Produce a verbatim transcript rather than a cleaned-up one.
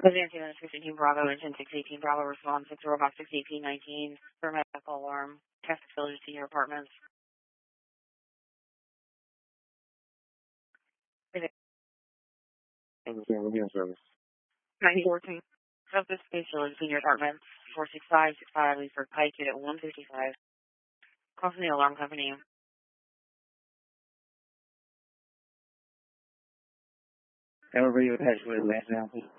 Advancing on six eighteen Bravo, engine six eighteen Bravo, response six robot six eighteen nineteen for medical alarm. Test facility to your apartments. ninety fourteen. Of this space village in your apartments. four six five six five Leesburg Pike, unit one fifty-five. Call from the alarm company. Everybody attached with last now, please.